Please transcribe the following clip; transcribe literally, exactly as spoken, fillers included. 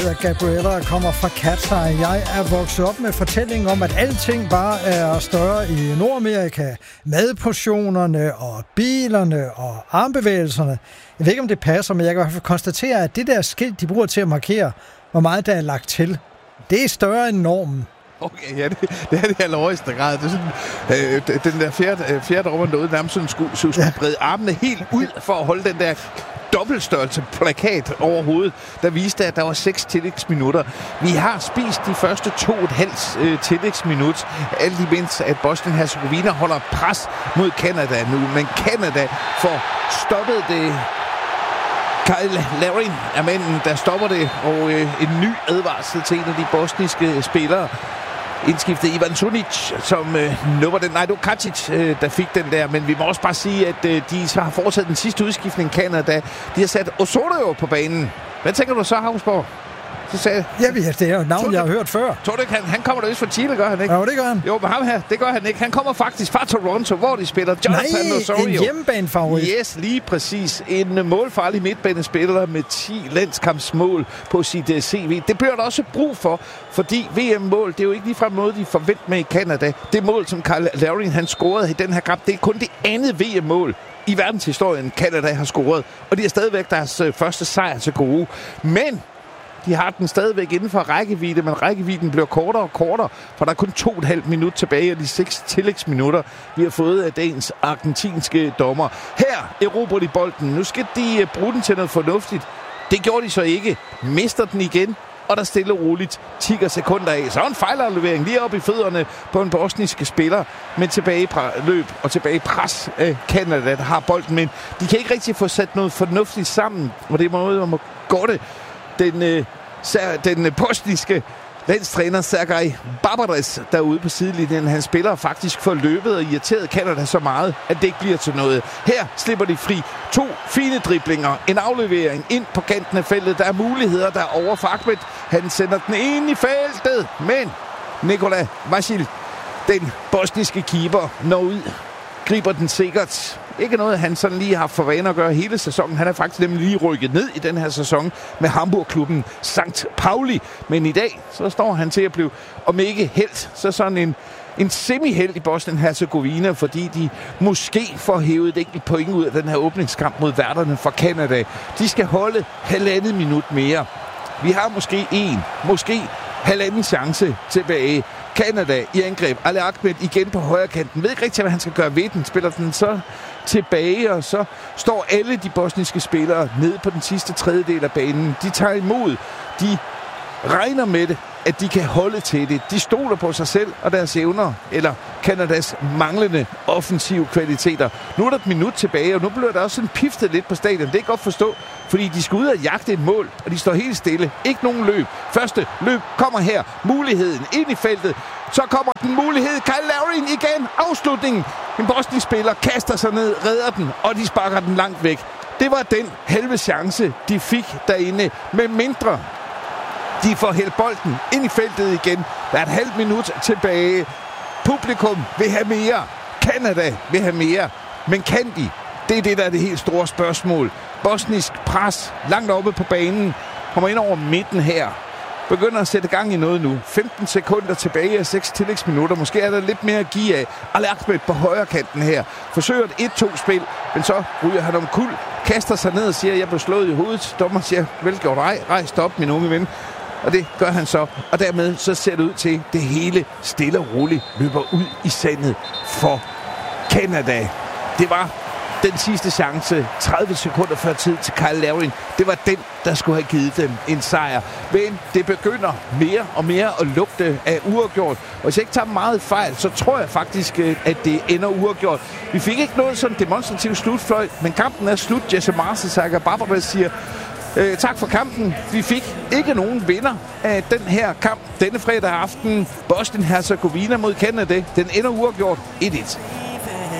Gabriella kommer fra Katar. Jeg er vokset op med fortællingen om, at alting bare er større i Nordamerika. Madportionerne og bilerne og armbevægelserne. Jeg ved ikke, om det passer, men jeg kan i hvert fald konstatere, at det der skilt, de bruger til at markere, hvor meget der er lagt til, det er større end normen. Okay, ja, det, det er det i allerhøjeste grad. Det er sådan, øh, den der fjerde, fjerde dommer derude nærmest sådan skulle, skulle ja. brede armene helt ud for at holde den der dobbeltstørrelse plakat over hovedet, der viste, at der var seks tillægsminutter. Vi har spist de første to og et halvt øh, tillægsminut, alt imens at Bosnien-Herzegovina holder pres mod Canada nu. Men Canada får stoppet det. Kyle Larin er manden, der stopper det, og øh, en ny advarsel til en af de bosniske spillere. Indskiftet Ivan Sunic, som øh, nupper den. Nej, det var Kacic, øh, der fik den der. Men vi må også bare sige, at øh, de så har foretaget den sidste udskiftning, Canada. De har sat Osorio på banen. Hvad tænker du så, Havsborg? Så sagde, ja, det er jo et navn, jeg har hørt før. Tror du ikke, han, han kommer der fra Chile, gør han ikke? Jo, det gør han. Jo, men ham her, det gør han ikke. Han kommer faktisk fra Toronto, hvor de spiller Jonathan Nej, Osorio. en hjemmebanefavorit. Yes, lige præcis. En målfarlig midtbanespiller med ti landskampsmål på sit uh, C V. Det bliver der også brug for, fordi V M-mål, det er jo ikke ligefrem noget, de forventer med i Canada. Det mål, som Kyle Larin han scorede i den her kamp, det er kun det andet V M-mål i verdenshistorien, Canada har scoret. Og de er stadigvæk deres uh, første sejr til gode. Men de har den stadigvæk inden for rækkevidde, men rækkevidden bliver kortere og kortere, for der er kun to og et halvt minut tilbage af de seks tillægsminutter, vi har fået af dagens argentinske dommer. Her erobrer de bolden. Nu skal de bruge den til noget fornuftigt. Det gjorde de så ikke. Mister den igen, og der stille og roligt tikker sekunder af. Så en fejlaflevering lige op i fødderne på en bosniske spiller, men tilbage løb og tilbage pres af Canada, der har bolden, men de kan ikke rigtig få sat noget fornuftigt sammen, og det er måde, man må gå det. Den, øh, den øh, bosniske landstræner Sergej Barbares derude på sidelinjen, han spiller faktisk for løbet og irriteret Canada så meget, at det ikke bliver til noget. Her slipper de fri. To fine driblinger, en aflevering ind på kanten af feltet. Der er muligheder, der er over for Ahmed. Han sender den ind i feltet, men Nikola Vasil, den bosniske keeper, når ud, griber den sikkert. Ikke noget, han sådan lige har for vane at gøre hele sæsonen. Han er faktisk nemlig lige rykket ned i den her sæson med Hamburg-klubben Sankt Pauli. Men i dag, så står han til at blive, om ikke helt, så sådan en, en semi-held i Bosnien-Herzegovina, fordi de måske får hævet et enkelt point ud af den her åbningskamp mod værterne fra Canada. De skal holde halvandet minut mere. Vi har måske en, måske halvanden chance tilbage. Canada i angreb. Ali Ahmed igen på højre kanten. Ved ikke rigtig, hvad han skal gøre ved den. Spiller den så tilbage, og så står alle de bosniske spillere nede på den sidste tredjedel af banen. De tager imod. De regner med det, at de kan holde til det. De stoler på sig selv og deres evner, eller Kanadas manglende offensive kvaliteter. Nu er der et minut tilbage, og nu bliver der også sådan piftet lidt på stadion. Det er godt forstå, fordi de skal ud og jagte et mål, og de står helt stille. Ikke nogen løb. Første løb kommer her. Muligheden ind i feltet. Så kommer den mulighed. Kyle Larin igen. Afslutningen. En bosnisk spiller kaster sig ned, redder den, og de sparker den langt væk. Det var den halve chance, de fik derinde. Med mindre de får hældt bolden ind i feltet igen. Der er et halvt minut tilbage. Publikum vil have mere. Canada vil have mere. Men kan de? Det er det, der er det helt store spørgsmål. Bosnisk pres langt oppe på banen. Kommer ind over midten her. Begynder at sætte gang i noget nu. femten sekunder tilbage af seks tillægsminutter. Måske er der lidt mere at give af. Ali Ahmed på højre kanten her. Forsøger et et to-spil, men så ryger han omkuld. Kaster sig ned og siger, jeg blev slået i hovedet. Dommer siger, velgjort, rej, rejst op, min unge ven. Og det gør han så. Og dermed så ser det ud til, at det hele stille og roligt løber ud i sandet for Canada. Det var den sidste chance, tredive sekunder før tid til Kyle Larin. Det var den, der skulle have givet dem en sejr. Men det begynder mere og mere at lugte af uafgjort. Og hvis jeg ikke tager meget fejl, så tror jeg faktisk, at det ender uafgjort. Vi fik ikke noget sådan demonstrativt slutfløjt, men kampen er slut. Jesse Marse Sergej Barbares siger, Øh, tak for kampen. Vi fik ikke nogen vinder af den her kamp denne fredag aften. Bosnien-Herzegovina mod Canada. Den ender uafgjort et et.